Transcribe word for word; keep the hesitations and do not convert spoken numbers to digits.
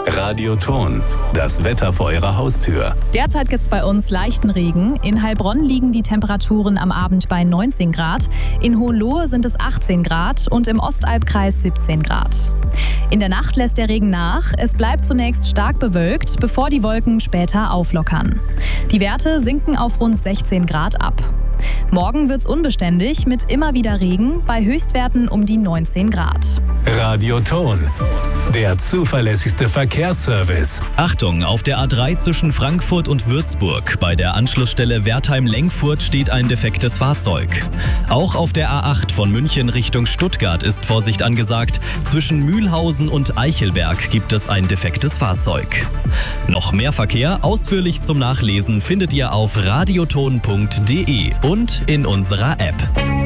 Radioton, das Wetter vor Ihrer Haustür. Derzeit gibt es bei uns leichten Regen. In Heilbronn liegen die Temperaturen am Abend bei neunzehn Grad. In Hohenlohe sind es achtzehn Grad und im Ostalbkreis siebzehn Grad. In der Nacht lässt der Regen nach. Es bleibt zunächst stark bewölkt, bevor die Wolken später auflockern. Die Werte sinken auf rund sechzehn Grad ab. Morgen wird's unbeständig mit immer wieder Regen, bei Höchstwerten um die neunzehn Grad. Radioton, der zuverlässigste Verkehrsservice. Achtung, auf der A drei zwischen Frankfurt und Würzburg. Bei der Anschlussstelle Wertheim-Lengfurt steht ein defektes Fahrzeug. Auch auf der A acht von München Richtung Stuttgart ist Vorsicht angesagt. Zwischen Mühlhausen und Eichelberg gibt es ein defektes Fahrzeug. Noch mehr Verkehr, ausführlich zum Nachlesen, findet ihr auf radioton punkt de und in unserer App.